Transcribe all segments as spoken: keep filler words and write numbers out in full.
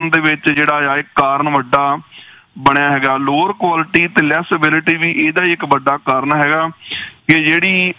ਬਣਨ ਦੇ ਵਿੱਚ ਜਿਹੜਾ ਆ ਇੱਕ ਕਾਰਨ ਵੱਡਾ ਬਣਿਆ ਹੈਗਾ। ਲੋਅਰ ਕੁਆਲਿਟੀ ਤੇ ਲੈਸ ਐਬਿਲਿਟੀ ਵੀ ਇਹਦਾ ਹੀ ਇੱਕ ਵੱਡਾ ਕਾਰਨ ਹੈਗਾ ਕਿ ਜਿਹੜੀ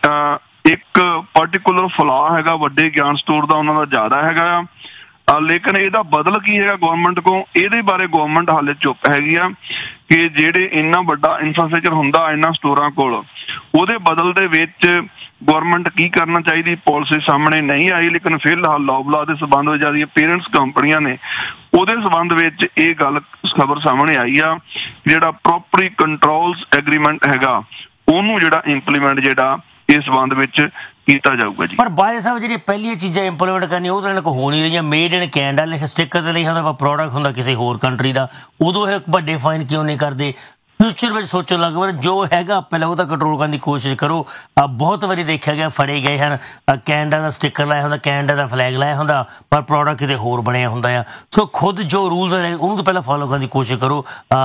ਇੱਕ ਪਰਟੀਕੂਲਰ ਫਲਾ ਹੈਗਾ ਵੱਡੇ ਗਿਆਨ ਸਟੋਰ ਦਾ ਉਹਨਾਂ ਦਾ ਜ਼ਿਆਦਾ ਹੈਗਾ ਆ। ਲੇਕਿਨ ਇਹਦਾ ਬਦਲ ਕੀ ਹੈਗਾ ਗੌਰਮੈਂਟ ਕੋਲ, ਇਹਦੇ ਬਾਰੇ ਗੌਰਮੈਂਟ ਹਾਲੇ ਚੁੱਪ ਹੈਗੀ ਆ ਕਿ ਜਿਹੜੇ ਇੰਨਾ ਵੱਡਾ ਇਨਫਰਾਸਟਰਕਚਰ ਹੁੰਦਾ ਇਹਨਾਂ ਸਟੋਰਾਂ ਕੋਲ, ਉਹਦੇ ਬਦਲ ਦੇ ਵਿੱਚ ਗੌਰਮੈਂਟ ਕੀ ਕਰਨਾ ਚਾਹੀਦੀ ਪੋਲਿਸੀ ਸਾਹਮਣੇ ਨਹੀਂ ਆਈ। ਲੇਕਿਨ ਫਿਲਹਾਲ ਲੌਬਲਾ ਦੇ ਸੰਬੰਧ ਵਿੱਚ ਜਿਹੜੀਆਂ ਪੇਰੈਂਟਸ ਕੰਪਨੀਆਂ ਨੇ ਉਹਦੇ ਸੰਬੰਧ ਵਿੱਚ ਇਹ ਗੱਲ ਖਬਰ ਸਾਹਮਣੇ ਆਈ ਆ ਜਿਹੜਾ ਪ੍ਰੋਪਰਟੀ ਕੰਟਰੋਲਸ ਐਗਰੀਮੈਂਟ ਹੈਗਾ ਉਹਨੂੰ ਜਿਹੜਾ ਇੰਪਲੀਮੈਂਟ ਜਿਹੜਾ ਇਸ ਸੰਬੰਧ ਵਿੱਚ ਕੀਤਾ ਜਾਊਗਾ ਜੀ। ਪਰ ਬਾਰੇ ਸਾਹਿਬ ਜਿਹੜੀਆਂ ਪਹਿਲੀਆਂ ਚੀਜ਼ਾਂ ਇੰਪਲੀਮੈਂਟ ਕਰਨੀਆਂ ਉਹ ਤਾਂ ਇਹਨਾਂ ਕੋਲ ਹੋ ਨਹੀਂ ਰਹੀਆਂ। ਮੇਡ ਇਨ ਕੈਨੇਡਾ ਲਿਖ ਸਟਿੱਕਰ ਤੇ ਲਿਖਿਆ ਹੁੰਦਾ ਪ੍ਰੋਡਕਟ ਹੁੰਦਾ ਕਿਸੇ ਹੋਰ ਕੰਟਰੀ ਦਾ, ਉਦੋਂ ਇਹ ਵੱਡੇ ਫਾਈਨ ਕਿਉਂ ਨਹੀਂ ਕਰਦੇ? ਫਿਊਚਰ ਵਿੱਚ ਸੋਚਣ ਲੱਗ ਪਏ ਜੋ ਹੈਗਾ ਪਹਿਲਾਂ ਉਹਦਾ ਕੰਟਰੋਲ ਕਰਨ ਦੀ ਕੋਸ਼ਿਸ਼ ਕਰੋ। ਬਹੁਤ ਵਾਰੀ ਦੇਖਿਆ ਗਿਆ ਫੜੇ ਗਏ ਹਨ, ਕੈਨੇਡਾ ਦਾ ਸਟਿੱਕਰ ਲਾਇਆ ਹੁੰਦਾ, ਕੈਨੇਡਾ ਦਾ ਫਲੈਗ ਲਾਇਆ ਹੁੰਦਾ, ਪਰ ਪ੍ਰੋਡਕਟ ਕਿਤੇ ਹੋਰ ਬਣਿਆ ਹੁੰਦਾ ਆ। ਸੋ ਖੁਦ ਜੋ ਰੂਲਸ ਹੈ ਉਹਨੂੰ ਤਾਂ ਪਹਿਲਾਂ ਫੋਲੋ ਕਰਨ ਦੀ ਕੋਸ਼ਿਸ਼ ਕਰੋ,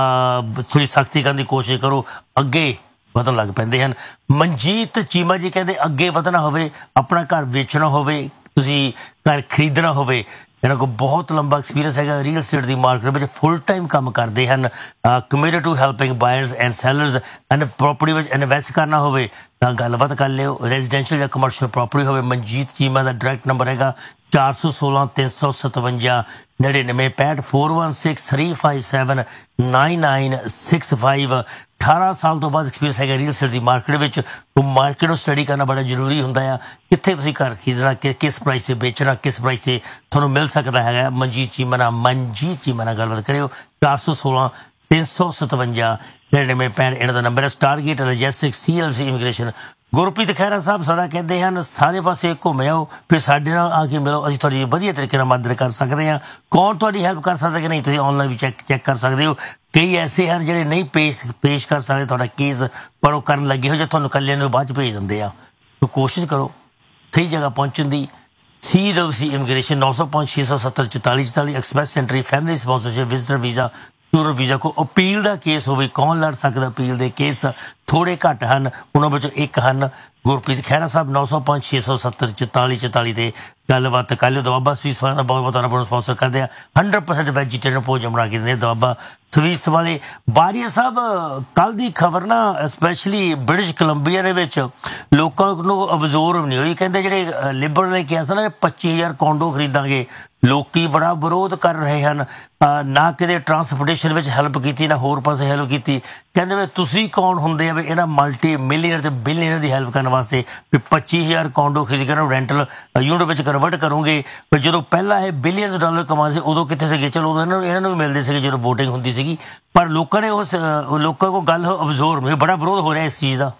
ਥੋੜ੍ਹੀ ਸਖਤੀ ਕਰਨ ਦੀ ਕੋਸ਼ਿਸ਼ ਕਰੋ, ਅੱਗੇ ਵਧਣ ਲੱਗ ਪੈਂਦੇ ਹਨ। ਮਨਜੀਤ ਚੀਮਾ ਜੀ ਕਹਿੰਦੇ ਅੱਗੇ ਵਧਣਾ ਹੋਵੇ, ਆਪਣਾ ਘਰ ਵੇਚਣਾ ਹੋਵੇ, ਤੁਸੀਂ ਘਰ ਖਰੀਦਣਾ ਹੋਵੇ, ਇਹਨਾਂ ਕੋਲ ਬਹੁਤ ਲੰਬਾ ਐਕਸਪੀਰੀਅੰਸ ਹੈਗਾ, ਰੀਅਲ ਸਟੇਟ ਦੀ ਮਾਰਕੀਟ ਵਿੱਚ ਫੁੱਲ ਟਾਈਮ ਕੰਮ ਕਰਦੇ ਹਨ, committed to helping buyers and sellers and property ਵਿੱਚ ਇਨਵੈਸਟ ਕਰਨਾ ਹੋਵੇ ਤਾਂ ਗੱਲਬਾਤ ਕਰ ਲਿਓ। ਰੈਜ਼ੀਡੈਂਸ਼ੀਅਲ ਜਾਂ ਕਮਰਸ਼ੀਅਲ ਪ੍ਰੋਪਰਟੀ ਹੋਵੇ, ਮਨਜੀਤ ਚੀਮਾ ਦਾ ਡਾਇਰੈਕਟ ਨੰਬਰ ਹੈਗਾ ਚਾਰ ਸੌ ਸੋਲਾਂ ਤਿੰਨ ਸੌ ਸਤਵੰਜਾ ਨੜਿਨਵੇਂ ਪੈਂਹਠ four one six three five seven nine nine six five. ਅਠਾਰਾਂ ਸਾਲ ਤੋਂ ਬਾਅਦ ਐਕਸਪੀਰੀਅੰਸ ਹੈਗਾ ਰੀਅਲ ਸਟੇਟ ਦੀ ਮਾਰਕੀਟ ਵਿੱਚ। ਉਹ ਮਾਰਕੀਟ ਨੂੰ ਸਟੱਡੀ ਕਰਨਾ ਬੜਾ ਜ਼ਰੂਰੀ ਹੁੰਦਾ ਆ, ਕਿੱਥੇ ਤੁਸੀਂ ਘਰ ਖਰੀਦਣਾ, ਕਿ ਕਿਸ ਪ੍ਰਾਈਸ 'ਤੇ ਵੇਚਣਾ, ਕਿਸ ਪ੍ਰਾਈਸ 'ਤੇ ਤੁਹਾਨੂੰ ਮਿਲ ਸਕਦਾ ਹੈਗਾ। ਮਨਜੀਤ ਚੀਮਾ ਨਾਲ ਮਨਜੀਤ ਚੀਮਾ ਨਾਲ ਗੱਲਬਾਤ ਕਰਿਓ। ਚਾਰ ਸੌ ਸੋਲਾਂ ਤਿੰਨ ਸੌ ਸਤਵੰਜਾ ਨੜਿਨਵੇਂ ਪੈਂਹਠ ਇਹਨਾਂ ਦਾ ਨੰਬਰ ਹੈ। ਸਟਾਰਗੇਟ ਲੌਜਿਸਟਿਕ ਸੀ L C immigration. Gurpreet Khaira ਸਾਹਿਬ ਸਦਾ ਕਹਿੰਦੇ ਹਨ ਸਾਰੇ ਪਾਸੇ ਘੁੰਮ ਆਓ, ਫਿਰ ਸਾਡੇ ਨਾਲ ਆ ਕੇ ਮਿਲੋ, ਅਸੀਂ ਤੁਹਾਡੀ ਵਧੀਆ ਤਰੀਕੇ ਨਾਲ ਮਦਦ ਕਰ ਸਕਦੇ ਹਾਂ। ਕੌਣ ਤੁਹਾਡੀ ਹੈਲਪ ਕਰ ਸਕਦਾ ਕਿ ਨਹੀਂ ਤੁਸੀਂ ਔਨਲਾਈਨ ਵੀ ਚੈੱਕ ਚੈੱਕ ਕਰ ਸਕਦੇ ਹੋ। ਕਈ ਐਸੇ ਹਨ ਜਿਹੜੇ ਨਹੀਂ ਪੇਸ਼ ਪੇਸ਼ ਕਰ ਸਕਦੇ ਤੁਹਾਡਾ ਕੇਸ, ਪਰ ਉਹ ਕਰਨ ਲੱਗੇ ਹੋ ਜਾਂ ਤੁਹਾਨੂੰ ਇਕੱਲਿਆਂ ਨੂੰ ਬਾਅਦ 'ਚ ਭੇਜ ਦਿੰਦੇ ਆ। ਸੋ ਕੋਸ਼ਿਸ਼ ਕਰੋ ਸਹੀ ਜਗ੍ਹਾ ਪਹੁੰਚਣ ਦੀ। ਸੀ ਡਬਲਯੂ ਸੀ ਇਮੀਗ੍ਰੇਸ਼ਨ ਨੌ ਸੌ ਪੰਜ ਛੇ ਸੌ ਸੱਤਰ ਚੁਤਾਲੀ ਚੁਤਾਲੀ express entry, family sponsorship, visitor visa, student visa. ਕੋਈ ਅਪੀਲ ਦਾ ਕੇਸ ਹੋਵੇ, ਕੌਣ ਲੜ ਸਕਦਾ? ਅਪੀਲ ਦੇ ਕੇਸ ਥੋੜ੍ਹੇ ਘੱਟ ਹਨ, ਉਹਨਾਂ ਵਿੱਚੋਂ ਇੱਕ ਹਨ ਗੁਰਪ੍ਰੀਤ ਖਹਿਰਾ ਸਾਹਿਬ। ਨੌ ਸੌ ਪੰਜ ਛੇ ਸੌ ਸੱਤਰ ਚੁਤਾਲੀ ਚੁਤਾਲੀ 'ਤੇ ਗੱਲਬਾਤ ਕਰ ਲਿਓ। ਦੁਆਬਾ ਸਵੀਟਸ ਵਾਲਿਆਂ ਦਾ ਬਹੁਤ ਬਹੁਤ ਉਹਨਾਂ ਨੂੰ ਸਪਾਂਸਰ ਕਰਦੇ ਆ, ਹੰਡਰਡ ਪਰਸੈਂਟ ਵੈਜੀਟੇਰੀਅਨ ਭੋਜਨ ਬਣਾ ਕੇ ਦਿੰਦੇ ਦੁਆਬਾ ਸਵੀਟਸ ਵਾਲੇ। ਬਾਰੀਆ ਸਾਹਿਬ ਕੱਲ੍ਹ ਦੀ ਖਬਰ ਨਾ ਸਪੈਸ਼ਲੀ ਬ੍ਰਿਟਿਸ਼ ਕੋਲੰਬੀਆ ਦੇ ਵਿੱਚ ਲੋਕਾਂ ਨੂੰ ਅਬਜ਼ੋਰਵ ਨਹੀਂ ਹੋਈ। ਕਹਿੰਦੇ ਜਿਹੜੇ ਲਿਬਰਲ ਨੇ ਕਿਹਾ ਸੀ ਨਾ ਪੱਚੀ ਹਜ਼ਾਰ ਕੋਂਡੋ ਖਰੀਦਾਂਗੇ, ਲੋਕੀ ਬੜਾ ਵਿਰੋਧ ਕਰ ਰਹੇ ਹਨ। ਨਾ ਕਿਤੇ ਟਰਾਂਸਪੋਰਟੇਸ਼ਨ ਵਿੱਚ ਹੈਲਪ ਕੀਤੀ, ਨਾ ਹੋਰ ਪਾਸੇ ਹੈਲਪ ਕੀਤੀ। ਕਹਿੰਦੇ ਵੀ ਤੁਸੀਂ ਕੌਣ ਹੁੰਦੇ ਆ ਵੀ ਇਹਨਾਂ ਮਲਟੀ ਮਿਲੀਅਨਰ ਤੇ ਬਿਲੀਅਨਰ ਦੀ ਹੈਲਪ ਕਰਨ ਵਾਸਤੇ ਵੀ ਪੱਚੀ ਹਜ਼ਾਰ ਕੋਂਡੋ ਖਰੀਦ ਕੇ ਉਹਨੂੰ ਰੈਂਟਲ ਯੂਨਿਟ ਵਿੱਚ ਕਨਵਰਟ ਕਰੋਗੇ। ਪਰ ਜਦੋਂ ਪਹਿਲਾਂ ਇਹ ਬਿਲੀਅਨਸ ਡਾਲਰ ਕਮਾਉਂਦੇ ਸੀ ਉਦੋਂ ਕਿੱਥੇ ਸੀਗੇ? ਚਲੋ ਉਦੋਂ ਇਹਨਾਂ ਨੂੰ ਇਹਨਾਂ ਨੂੰ ਵੀ ਮਿਲਦੇ ਸੀਗੇ ਜਦੋਂ ਵੋਟਿੰਗ ਹੁੰਦੀ ਸੀਗੀ, ਪਰ ਲੋਕਾਂ ਨੇ ਉਸ ਲੋਕਾਂ ਕੋਲ ਗੱਲ ਅਬਜ਼ੋਰਵ, ਬੜਾ ਵਿਰੋਧ ਹੋ ਰਿਹਾ ਇਸ ਚੀਜ਼ ਦਾ।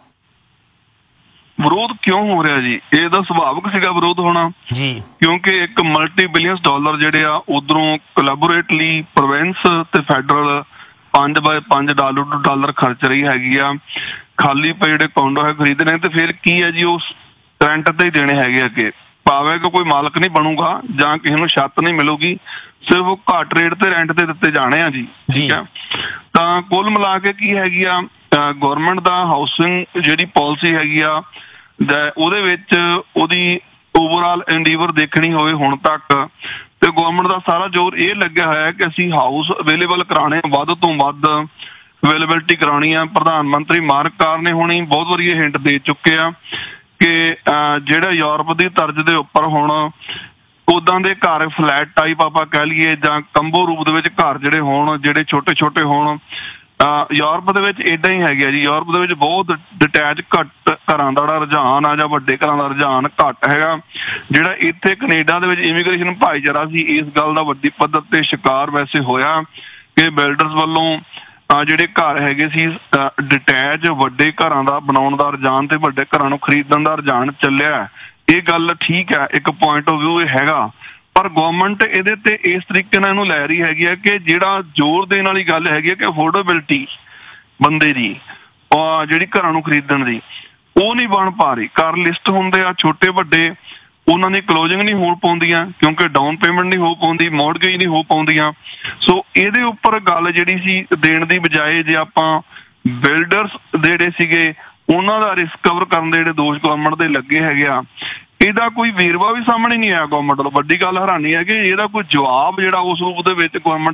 ਵਿਰੋਧ ਕਿਉਂ ਹੋ ਰਿਹਾ ਜੀ? ਇਹਦਾ ਸੁਭਾਵਿਕ ਸੀਗਾ ਵਿਰੋਧ ਹੋਣਾ ਜੀ, ਕਿਉਂਕਿ ਇੱਕ ਮਲਟੀ ਬਿਲੀਅਨਸ ਡਾਲਰ ਜਿਹੜੇ ਆ ਉਧਰੋਂ ਕੋਲੈਬੋਰੇਟਲੀ ਪ੍ਰੋਵਿੰਸ ਤੇ ਫੈਡਰਲ ਪੰਜ ਬਾਏ ਪੰਜ ਡਾਲਰ ਡਾਲਰ ਖਰਚ ਰਹੀ ਹੈਗੀ ਆ। ਖਾਲੀ ਪਏ ਜਿਹੜੇ ਕੌਂਡੋ ਹੈ ਖਰੀਦਣੇ, ਤੇ ਫਿਰ ਕੀ ਹੈ ਜੀ ਉਹ ਰੈਂਟ ਤੇ ਹੀ ਦੇਣੇ ਹੈਗੇ ਅੱਗੇ। ਭਾਵੇਂ ਕਿ ਕੋਈ ਮਾਲਕ ਨਹੀਂ ਬਣੂਗਾ ਜਾਂ ਕਿਸੇ ਨੂੰ ਛੱਤ ਨਹੀਂ ਮਿਲੂਗੀ, ਸਿਰਫ ਉਹ ਘੱਟ ਰੇਟ ਤੇ ਰੈਂਟ ਤੇ ਦਿੱਤੇ ਜਾਣੇ ਆ ਜੀ। ਠੀਕ ਹੈ, ਤਾਂ ਕੁੱਲ ਮਿਲਾ ਕੇ ਕੀ ਹੈਗੀ ਆ ਗੌਰਮੈਂਟ ਦਾ ਹਾਊਸਿੰਗ ਜਿਹੜੀ ਪਾਲਿਸੀ ਹੈਗੀ ਆ ਉਹਦੇ ਵਿੱਚ ਉਹਦੀ ਓਵਰਆਲ ਐਂਡੀਵਰ ਦੇਖਣੀ ਹੋਵੇ ਹੁਣ ਤੱਕ, ਤੇ ਗੌਰਮੈਂਟ ਦਾ ਸਾਰਾ ਜ਼ੋਰ ਇਹ ਲੱਗਿਆ ਹੋਇਆ ਕਿ ਅਸੀਂ ਹਾਊਸ ਅਵੇਲੇਬਲ ਕਰਾਉਣੇ, ਵੱਧ ਤੋਂ ਵੱਧ ਅਵੇਲੇਬਿਲਿਟੀ ਕਰਾਉਣੀ ਆ। ਪ੍ਰਧਾਨ ਮੰਤਰੀ ਮਾਰਕ ਕਾਰਨੇ ਹੁਣੀ ਬਹੁਤ ਵਾਰੀ ਇਹ ਹਿੰਟ ਦੇ ਚੁੱਕੇ ਆ ਕਿ ਜਿਹੜਾ ਯੂਰਪ ਦੀ ਤਰਜ਼ ਦੇ ਉੱਪਰ ਹੁਣ ਉੱਦਾਂ ਦੇ ਘਰ ਫਲੈਟ ਟਾਈਪ ਆਪਾਂ ਕਹਿ ਲਈਏ ਜਾਂ ਕੰਬੋ ਰੂਪ ਦੇ ਵਿੱਚ ਘਰ ਜਿਹੜੇ ਹੋਣ, ਜਿਹੜੇ ਛੋਟੇ ਛੋਟੇ ਹੋਣ। ਯੂਰਪ ਦੇ ਵਿੱਚ ਏਦਾਂ ਹੀ ਹੈਗਾ ਜੀ। ਯੂਰਪ ਦੇ ਵਿੱਚ ਬਹੁਤ ਡਿਟੈਚ ਘੱਟ ਘਰਾਂ ਦਾ ਜਿਹੜਾ ਰੁਝਾਨ ਆ ਜਾਂ ਵੱਡੇ ਘਰਾਂ ਦਾ ਰੁਝਾਨ ਘੱਟ ਹੈਗਾ। ਜਿਹੜਾ ਇੱਥੇ ਕੈਨੇਡਾ ਦੇ ਵਿੱਚ ਇਮੀਗ੍ਰੇਸ਼ਨ ਭਾਈਚਾਰਾ ਸੀ ਇਸ ਗੱਲ ਦਾ ਵੱਡੀ ਪੱਧਰ ਤੇ ਸ਼ਿਕਾਰ ਵੈਸੇ ਹੋਇਆ ਕਿ ਬਿਲਡਰਸ ਵੱਲੋਂ ਜਿਹੜੇ ਘਰ ਹੈਗੇ ਸੀ ਡਿਟੈਚ ਵੱਡੇ ਘਰਾਂ ਦਾ ਬਣਾਉਣ ਦਾ ਰੁਝਾਨ ਤੇ ਵੱਡੇ ਘਰਾਂ ਨੂੰ ਖਰੀਦਣ ਦਾ ਰੁਝਾਨ ਚੱਲਿਆ। ਇਹ ਗੱਲ ਠੀਕ ਹੈ, ਇੱਕ ਪੁਆਇੰਟ ਆਫ ਵਿਊ ਇਹ ਹੈਗਾ, ਪਰ ਗੌਰਮੈਂਟ ਇਹਦੇ ਤੇ ਇਸ ਤਰੀਕੇ ਨਾਲ ਇਹਨੂੰ ਲੈ ਰਹੀ ਹੈਗੀ ਹੈ ਕਿ ਜਿਹੜਾ ਜ਼ੋਰ ਦੇਣ ਵਾਲੀ ਗੱਲ ਹੈਗੀ ਹੈ ਕਿ ਅਫੋਰਡੇਬਿਲਟੀ ਬੰਦੇ ਦੀ ਜਿਹੜੀ ਘਰਾਂ ਨੂੰ ਖਰੀਦਣ ਦੀ ਉਹ ਨਹੀਂ ਬਣ ਪਾ ਰਹੀ। ਘਰ ਲਿਸਟ ਹੁੰਦੇ ਆ ਛੋਟੇ ਵੱਡੇ, ਉਹਨਾਂ ਦੀ ਕਲੋਜ਼ਿੰਗ ਨਹੀਂ ਹੋ ਪਾਉਂਦੀਆਂ ਕਿਉਂਕਿ ਡਾਊਨ ਪੇਮੈਂਟ ਨਹੀਂ ਹੋ ਪਾਉਂਦੀ, ਮੌਰਗੇਜ ਨਹੀਂ ਹੋ ਪਾਉਂਦੀਆਂ। ਸੋ ਇਹਦੇ ਉੱਪਰ ਗੱਲ ਜਿਹੜੀ ਸੀ ਦੇਣ ਦੀ ਬਜਾਏ ਜੇ ਆਪਾਂ ਬਿਲਡਰਸ ਜਿਹੜੇ ਸੀਗੇ ਉਹਨਾਂ ਦਾ ਰਿਸਕ ਕਵਰ ਕਰਨ ਦੇ ਜਿਹੜੇ ਦੋਸ਼ ਗੌਰਮੈਂਟ ਦੇ ਲੱਗੇ ਹੈਗੇ ਆ, ਇਹਦਾ ਕੋਈ ਵੇਰਵਾ ਵੀ ਸਾਹਮਣੇ ਨਹੀਂ ਆਇਆ ਗੌਰਮੈਂਟ ਵੱਲੋਂ। ਵੱਡੀ ਗੱਲ ਹੈਰਾਨੀ ਹੈ ਕਿ ਇਹਦਾ ਕੋਈ ਜਵਾਬ ਜਿਹੜਾ ਉਸ ਰੂਪ ਦੇ ਵਿੱਚ ਗੌਰਮੈਂਟ